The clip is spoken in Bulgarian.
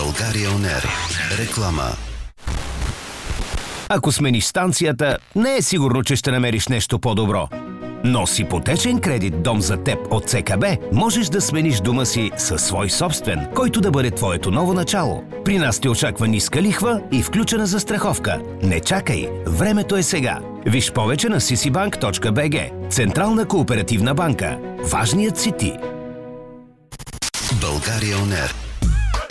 България ОНЕР. Реклама. Ако смениш станцията, не е сигурно, че ще намериш нещо по-добро. Но с ипотечен кредит «Дом за теб» от ЦКБ можеш да смениш дома си със свой собствен, който да бъде твоето ново начало. При нас те очаква ниска лихва и включена застраховка. Не чакай, времето е сега. Виж повече на ccbank.bg. Централна кооперативна банка. Важният си ти. България ОНЕР.